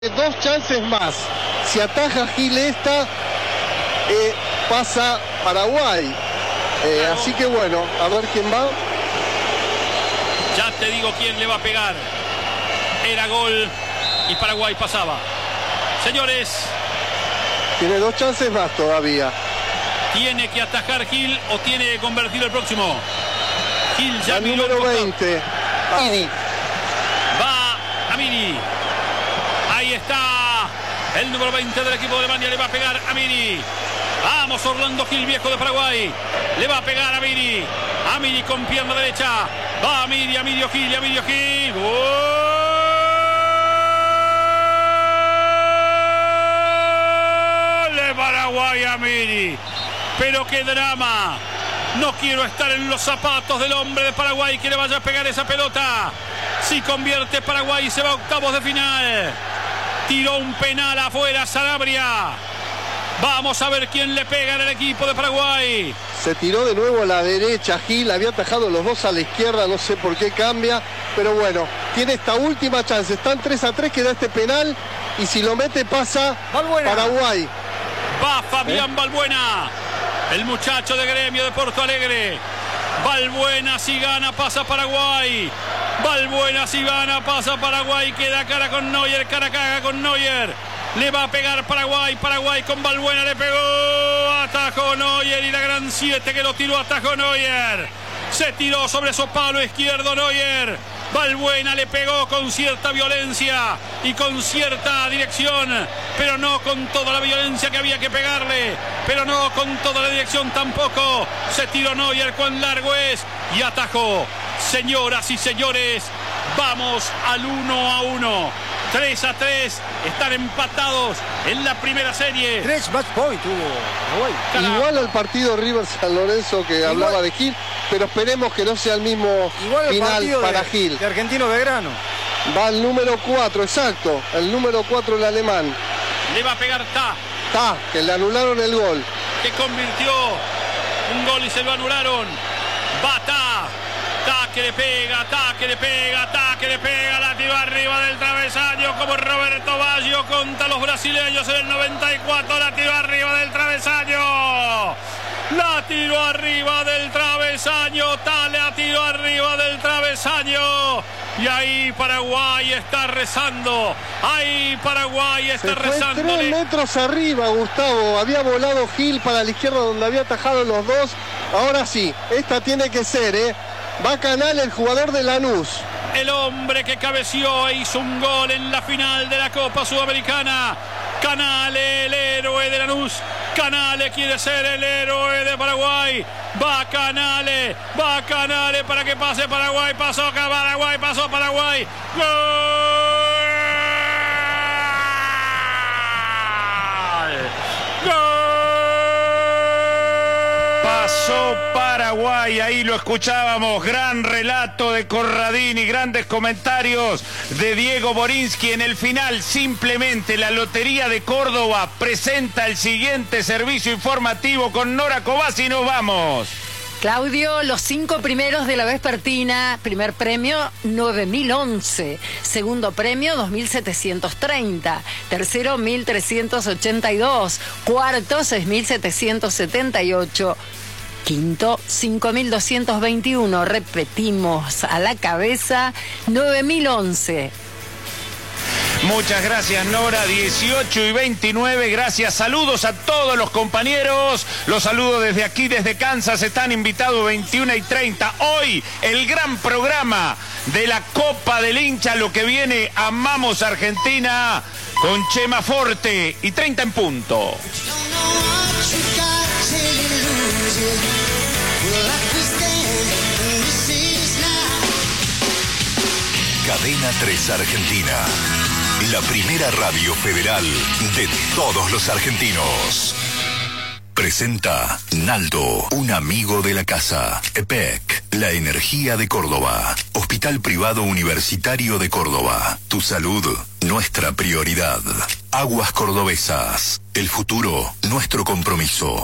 Dos chances más. Si ataja Gil esta, pasa Paraguay. Así que bueno, a ver quién va. Ya te digo quién le va a pegar. Era gol y Paraguay pasaba. Señores, tiene dos chances más todavía. ¿Tiene que atajar Gil o tiene que convertir el próximo? Gil ya el número 20. Amini. Va Amini. Ahí está el número 20 del equipo de Alemania. Le va a pegar Amini. Vamos, Orlando Gil, viejo de Paraguay. Le va a pegar Amini. Amini con pierna derecha. Va Amini, Amilio Gil, Amilio Gil. ¡Gol de Paraguay, Amini! Pero qué drama. No quiero estar en los zapatos del hombre de Paraguay que le vaya a pegar esa pelota. Si convierte Paraguay se va a octavos de final. Tiró un penal afuera Sanabria. Vamos a ver quién le pega en el equipo de Paraguay. Se tiró de nuevo a la derecha Gil, había atajado los dos a la izquierda, no sé por qué cambia, pero bueno, tiene esta última chance. Están 3-3, queda este penal y si lo mete pasa Balbuena. Paraguay. Va Fabián Balbuena, el muchacho de Gremio de Porto Alegre. Balbuena si gana pasa Paraguay. Balbuena si gana pasa Paraguay. Queda cara con Neuer, cara caga con Neuer. Le va a pegar Paraguay. Paraguay con Balbuena le pegó. Atajó Neuer y la gran 7 que lo tiró. Atajó Neuer. Se tiró sobre su palo izquierdo Neuer. Balbuena le pegó con cierta violencia y con cierta dirección, pero no con toda la violencia que había que pegarle, pero no con toda la dirección tampoco. Se tiró Neuer, cuán largo es, y atajó. Señoras y señores, vamos al 1-1. 3-3, están empatados en la primera serie. 3 match point hubo. Igual al partido River San Lorenzo que hablaba de Gil, pero esperemos que no sea el mismo final para Gil. De Argentino Belgrano. Va el número 4, exacto. El número 4 el alemán. Le va a pegar Ta, que le anularon el gol. Que convirtió un gol y se lo anularon. Va Ta, que le pega, que le pega, que le pega, la tiró arriba del travesaño como Roberto Baggio contra los brasileños en el 94, la tiró arriba del travesaño. La tiró arriba del travesaño, la tiró arriba del travesaño. Y ahí Paraguay está rezando. Ahí Paraguay está rezando. 3 metros arriba, Gustavo. Había volado Gil para la izquierda donde había atajado los dos. Ahora sí, esta tiene que ser, Va Canal, el jugador de Lanús. El hombre que cabeció e hizo un gol en la final de la Copa Sudamericana. Canale, el héroe de Lanús. Canale quiere ser el héroe de Paraguay. Va Canale para que pase Paraguay. Pasó Paraguay, pasó Paraguay. ¡Gol! Pasó Paraguay, ahí lo escuchábamos, gran relato de Corradini, grandes comentarios de Diego Borinsky. En el final, simplemente la Lotería de Córdoba presenta el siguiente servicio informativo con Nora Cobasi y nos vamos. Claudio, los 5 primeros de la vespertina. Primer premio, 9.011. Segundo premio, 2.730. Tercero, 1.382. Cuarto, 6.778. Quinto, 5.221. Repetimos, a la cabeza, 9.011. Muchas gracias, Nora. 18:29, gracias. Saludos a todos los compañeros. Los saludo desde aquí, desde Kansas. Están invitados 21:30. Hoy, el gran programa de la Copa del Hincha. Lo que viene, amamos Argentina, con Chema Forte y 30 en punto. Cadena 3 Argentina. La primera radio federal de todos los argentinos. Presenta Naldo, un amigo de la casa. EPEC, la energía de Córdoba. Hospital Privado Universitario de Córdoba. Tu salud, nuestra prioridad. Aguas Cordobesas. El futuro, nuestro compromiso.